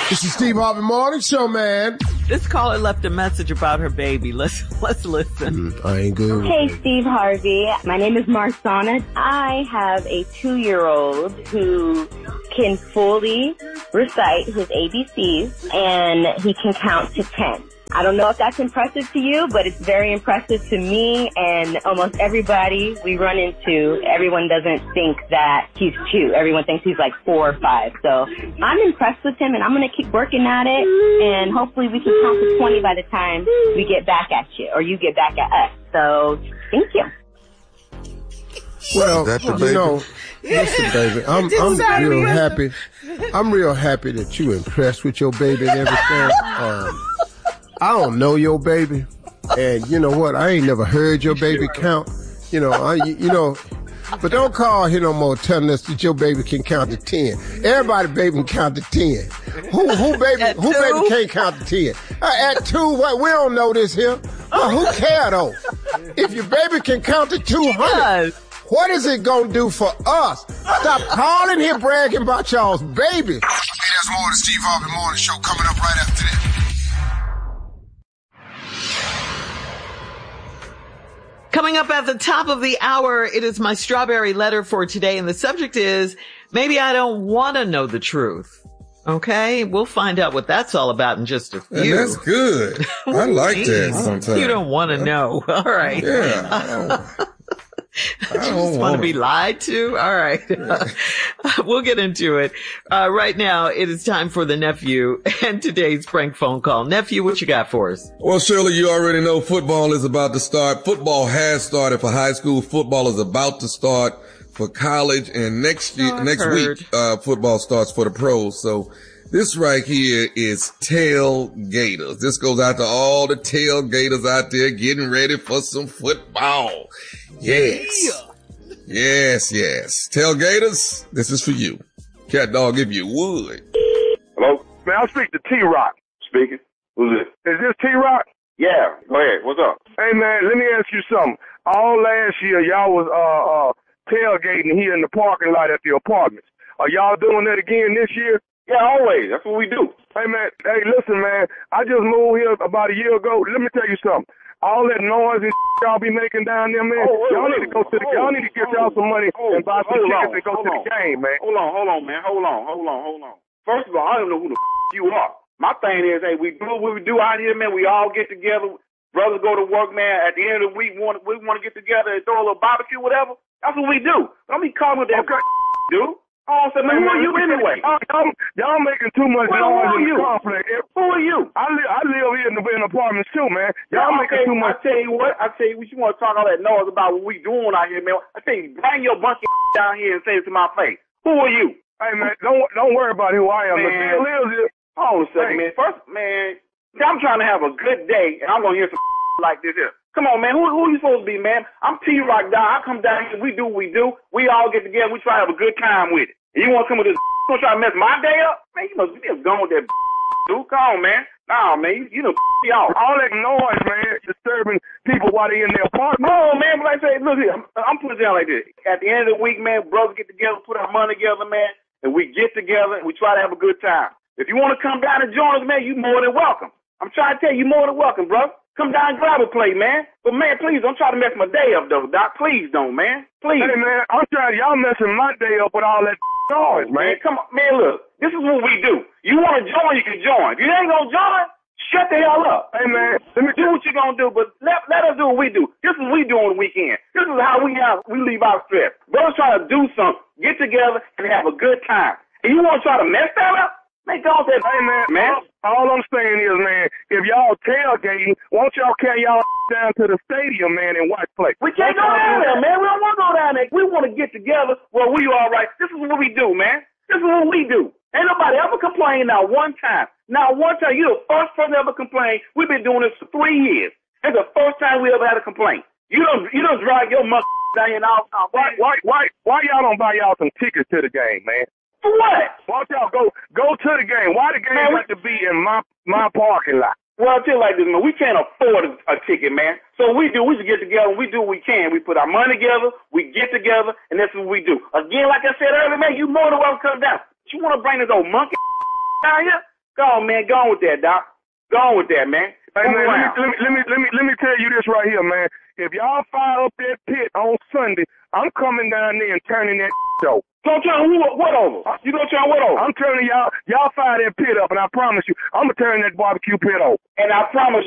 This is Steve Harvey Morning Show, man. This caller left a message about her baby. Let's listen. I ain't good. Hey, Steve Harvey. My name is Marsana. I have a 2-year-old who can fully recite his ABCs, and he can count to 10. I don't know if that's impressive to you, but it's very impressive to me and almost everybody we run into. Everyone doesn't think that he's 2. Everyone thinks he's like 4 or 5. So I'm impressed with him, and I'm going to keep working at it, and hopefully we can count to 20 by the time we get back at you, or you get back at us. So thank you. Well, you know, listen, baby, I'm real happy. I'm real happy that you impressed with your baby and everything. I don't know your baby, and you know what? I ain't never heard your baby count. You know, but don't call here no more telling us that your baby can count to 10. Everybody baby can count to 10. Who baby can't count to 10? At 2, what? We don't know this here. Who care though? If your baby can count to 200, what is it gonna do for us? Stop calling here bragging about y'all's baby. Hey, there's more of the Steve Harvey Morning Show coming up right after this. Coming up at the top of the hour, it is my strawberry letter for today, and the subject is, maybe I don't want to know the truth. Okay? We'll find out what that's all about in just a few. And that's good. I like that sometimes. You don't want to know. All right. Yeah. I just want to be lied to? All right. We'll get into it. Right now, it is time for the nephew and today's prank phone call. Nephew, what you got for us? Well, Shirley, you already know football is about to start. Football has started for high school. Football is about to start for college. And next week, football starts for the pros. So this right here is tailgaters. This goes out to all the tailgaters out there getting ready for some football. Yes. Yes. Tailgaters, this is for you. Cat dog, if you would. Hello? Man, I'll speak to T-Rock. Speaking. Who's this? Is this T-Rock? Yeah. Go ahead. What's up? Hey, man, let me ask you something. All last year, y'all was tailgating here in the parking lot at the apartments. Are y'all doing that again this year? Yeah, always. That's what we do. Hey, man. Hey, listen, man. I just moved here about a year ago. Let me tell you something. All that noise and y'all be making down there, man. Y'all need to go to y'all need to get y'all some money and buy some tickets and go to the game, man. Hold on, man. Hold on. First of all, I don't know who the you are. My thing is, hey, we do what we do out here, man. We all get together. Brothers go to work, man. At the end of the week, we want to get together and throw a little barbecue, whatever. That's what we do. Don't be calling with that, dude. Oh, so man, who are you anyway? Y'all making too much noise in the complex. Who are you? I live here in the apartments too, man. Y'all making too much. I tell you what you want to talk all that noise about what we doing out here, man. I tell you, bring your bunch of down here and say it to my face. Who are you? Hey, man, don't worry about who I am. Man, the deal is, hold on a second, man. First, man, I'm trying to have a good day, and I'm going to hear some like this here. Come on, man. Who are you supposed to be, man? I'm T-Rock down. I come down here. We do what we do. We all get together. We try to have a good time with it. And you want to come with this you want to try to mess my day up? Man, you must be gone with that dude. Come on, man. Nah, man. You done y'all. All that noise, man, disturbing people while they in their apartment. No, man. But like I say, look here. I'm putting it down like this. At the end of the week, man, brothers get together, put our money together, man, and we get together and we try to have a good time. If you want to come down and join us, man, you more than welcome. I'm trying to tell you, more than welcome, bro. Come down and grab a plate, man. But, man, please don't try to mess my day up, though, Doc. Please don't, man. Please. Hey, man, I'm trying. Y'all messing my day up with all that noise, man. Come on, man, look. This is what we do. You want to join, you can join. If you ain't going to join, shut the hell up. Hey, man, let me do what you're going to do, but let us do what we do. This is what we do on the weekend. This is how we leave our stress. Brothers try to do something, get together, and have a good time. And you want to try to mess that up? Man, go that. Hey, man. All I'm saying is, man, if y'all tailgating, won't y'all carry y'all down to the stadium, man, and watch play? We can't go down there, man. We don't want to go down there. We want to get together where we all right. This is what we do, man. This is what we do. Ain't nobody ever complained not one time. Not one time. You're the first person ever complained. We've been doing this for 3 years. It's the first time we ever had a complaint. You don't drag your down here and all. Why y'all don't buy y'all some tickets to the game, man? For what? Why don't y'all go to the game? Why the game have to be in my parking lot? Well, I'll tell you like this, man. We can't afford a ticket, man. So we just get together and we do what we can. We put our money together, we get together, and that's what we do. Again, like I said earlier, man, you more than welcome to come down. But you want to bring this old monkey down here? Go on, man. Go on with that, Doc. Go on with that, man. Hey, man, let me tell you this right here, man. If y'all fire up that pit on Sunday, I'm coming down there and turning that over. Don't turn what over? You gonna turn what over? I'm turning y'all fire that pit up, and I promise you, I'm gonna turn that barbecue pit over. And I promise